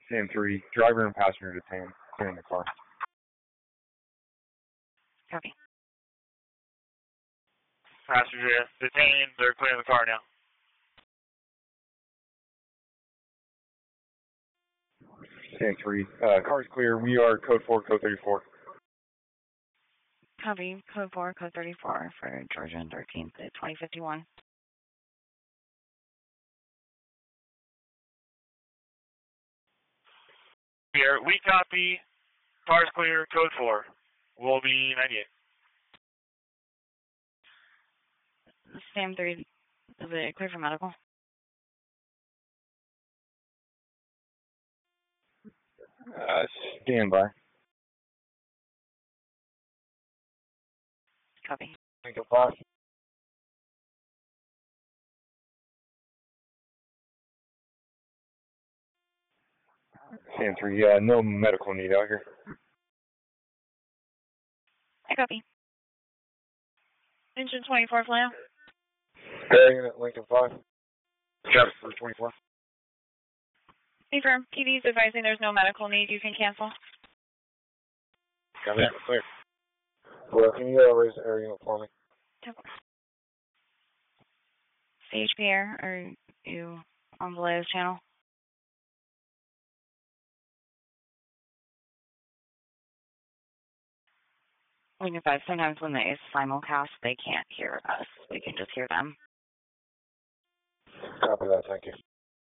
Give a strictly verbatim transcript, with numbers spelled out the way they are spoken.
Sam three, driver and passenger detained, clearing the car. Copy. Passenger detained, they're clearing the car now. Sam three, uh, car's clear. We are code four, code thirty-four. Copy. Code four, code thirty-four for Georgia and thirteenth at twenty fifty-one. Here, we copy. Car's clear, code four. We'll be ninety-eight. Sam three, is it clear for medical? Uh, stand by. Copy. Lincoln five. Sam three, yeah, no medical need out here. I copy. Engine twenty-four, Flam. Air unit Lincoln five. Traffic for twenty-four. Confirm. P D's advising there's no medical need. You can cancel. Copy that. Clear. Well, can you uh, raise the air unit for me? C H P Air, are you on the latest channel? Lincoln five, sometimes when they simulcast, they can't hear us. We can just hear them. Copy that, thank you.